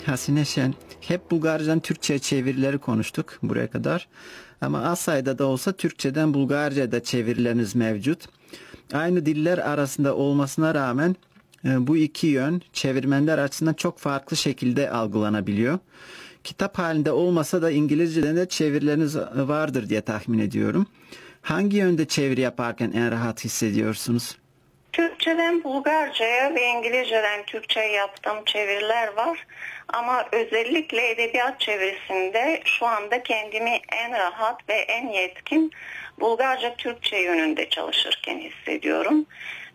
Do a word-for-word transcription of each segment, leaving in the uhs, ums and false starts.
Hasine Şen, hep Bulgarcadan Türkçe çevirileri konuştuk buraya kadar. Ama az sayıda da olsa Türkçeden Bulgarca'da çevirileriniz mevcut. Aynı diller arasında olmasına rağmen e, bu iki yön çevirmenler açısından çok farklı şekilde algılanabiliyor. Kitap halinde olmasa da İngilizce'den de çevirileriniz vardır diye tahmin ediyorum. Hangi yönde çeviri yaparken en rahat hissediyorsunuz? Türkçeden Bulgarca'ya ve İngilizceden Türkçe'ye yaptığım çeviriler var. Ama özellikle edebiyat çevirisinde şu anda kendimi en rahat ve en yetkin Bulgarca Türkçe yönünde çalışırken hissediyorum.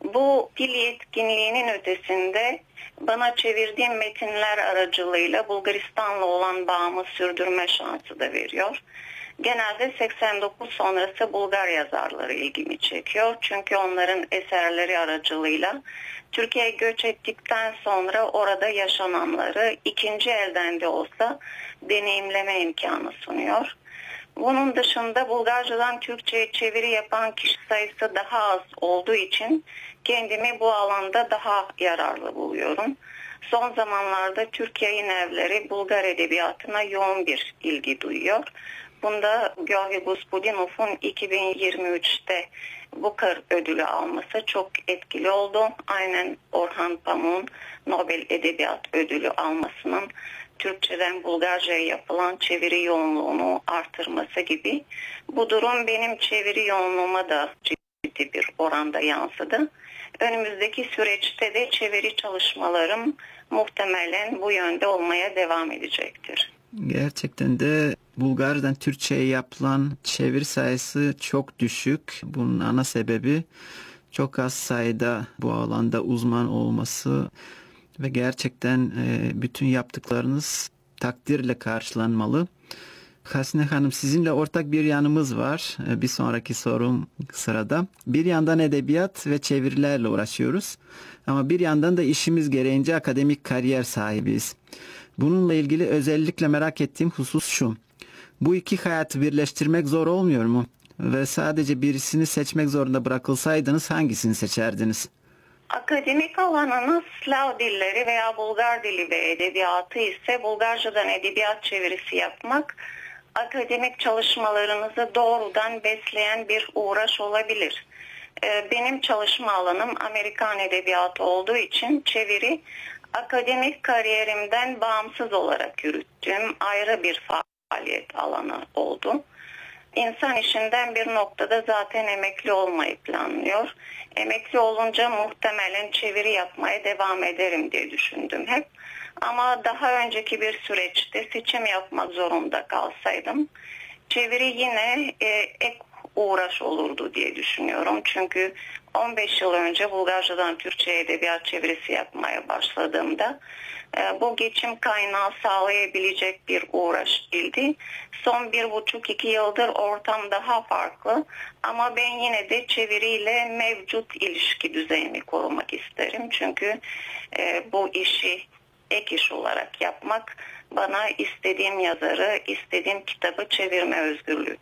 Bu dil yetkinliğinin ötesinde bana çevirdiğim metinler aracılığıyla Bulgaristan'la olan bağımı sürdürme şansı da veriyor. Genelde seksen dokuz sonrası Bulgar yazarları ilgimi çekiyor. Çünkü onların eserleri aracılığıyla Türkiye'ye göç ettikten sonra orada yaşananları ikinci elden de olsa deneyimleme imkanı sunuyor. Bunun dışında Bulgarcadan Türkçe'ye çeviri yapan kişi sayısı daha az olduğu için kendimi bu alanda daha yararlı buluyorum. Son zamanlarda Türk Yayın Evleri Bulgar edebiyatına yoğun bir ilgi duyuyor. Bunda Georgi Gospodinov'un iki bin yirmi üçte Booker ödülü alması çok etkili oldu. Aynen Orhan Pamuk'un Nobel Edebiyat Ödülü almasının Türkçeden Bulgarca'ya yapılan çeviri yoğunluğunu artırması gibi. Bu durum benim çeviri yoğunluğuma da ciddi bir oranda yansıdı. Önümüzdeki süreçte de çeviri çalışmalarım muhtemelen bu yönde olmaya devam edecektir. Gerçekten de Bulgarcadan Türkçe'ye yapılan çeviri sayısı çok düşük. Bunun ana sebebi çok az sayıda bu alanda uzman olması ve gerçekten bütün yaptıklarınız takdirle karşılanmalı. Hasine Hanım, sizinle ortak bir yanımız var. Bir sonraki sorum sırada. Bir yandan edebiyat ve çevirilerle uğraşıyoruz. Ama bir yandan da işimiz gereğince akademik kariyer sahibiyiz. Bununla ilgili özellikle merak ettiğim husus şu. Bu iki hayatı birleştirmek zor olmuyor mu? Ve sadece birisini seçmek zorunda bırakılsaydınız hangisini seçerdiniz? Akademik alanınız Slav dilleri veya Bulgar dili ve edebiyatı ise Bulgarcadan edebiyat çevirisi yapmak akademik çalışmalarınızı doğrudan besleyen bir uğraş olabilir. Benim çalışma alanım Amerikan edebiyatı olduğu için çeviri akademik kariyerimden bağımsız olarak yürüttüğüm ayrı bir faaliyet alanı oldu. İnsan işinden bir noktada zaten emekli olmayı planlıyor. Emekli olunca muhtemelen çeviri yapmaya devam ederim diye düşündüm hep. Ama daha önceki bir süreçte seçim yapmak zorunda kalsaydım çeviri yine e, ek uğraş olurdu diye düşünüyorum. Çünkü on beş yıl önce Bulgarcadan Türkçe'ye edebiyat çevirisi yapmaya başladığımda e, bu geçim kaynağı sağlayabilecek bir uğraş değildi. Son bir buçuk iki yıldır ortam daha farklı ama ben yine de çeviriyle mevcut ilişki düzeyini korumak isterim. Çünkü e, bu işi ek iş olarak yapmak bana istediğim yazarı, istediğim kitabı çevirme özgürlüğü